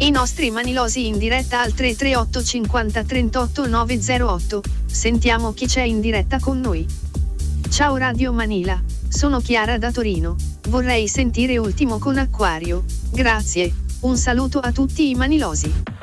I nostri manilosi in diretta al 338 50 38 908. Sentiamo chi c'è in diretta con noi. Ciao Radio Manila, sono Chiara da Torino. Vorrei sentire Ultimo con Acquario. Grazie, un saluto a tutti i manilosi.